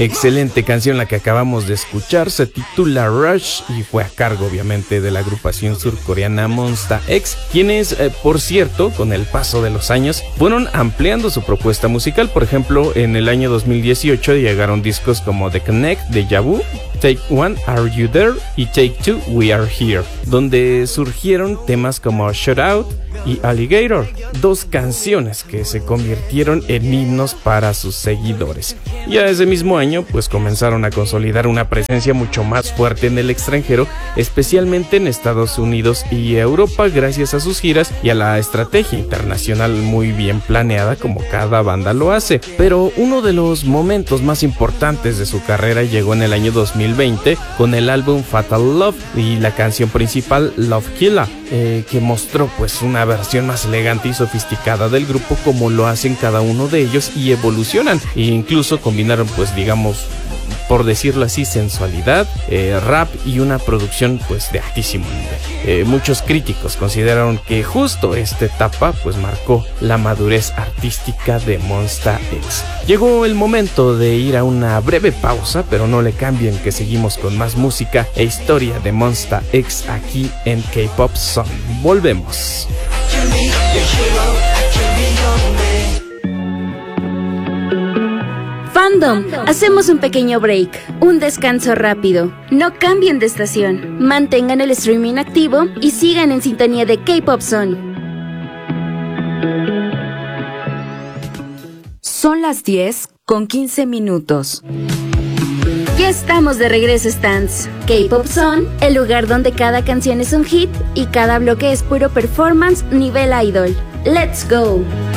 Excelente canción la que acabamos de escuchar, se titula Rush y fue a cargo obviamente de la agrupación surcoreana Monsta X, quienes por cierto con el paso de los años fueron ampliando su propuesta musical. Por ejemplo, en el año 2018 llegaron discos como The Connect, Deja Vu, Take One, Are You There y Take Two, We Are Here, donde surgieron temas como Shout Out y Alligator, dos canciones que se convirtieron en himnos para sus seguidores. Ya ese mismo año pues comenzaron a consolidar una presencia mucho más fuerte en el extranjero, especialmente en Estados Unidos y Europa, gracias a sus giras y a la estrategia internacional muy bien planeada como cada banda lo hace. Pero uno de los momentos más importantes de su carrera llegó en el año 2020 con el álbum Fatal Love y la canción principal Love Killa, que mostró pues una versión más elegante y sofisticada del grupo como lo hacen cada uno de ellos y evolucionan e incluso combinaron pues digamos por decirlo así sensualidad, rap y una producción pues de altísimo nivel. Muchos críticos consideraron que justo esta etapa pues marcó la madurez artística de Monsta X. Llegó el momento de ir a una breve pausa, pero no le cambien que seguimos con más música e historia de Monsta X aquí en K-Pop Zone. Volvemos. Fandom, hacemos un pequeño break, un descanso rápido. No cambien de estación, mantengan el streaming activo y sigan en sintonía de K-Pop Zone. Son las 10:15. Ya estamos de regreso, stands. K-Pop Zone, el lugar donde cada canción es un hit y cada bloque es puro performance nivel idol. ¡Let's go!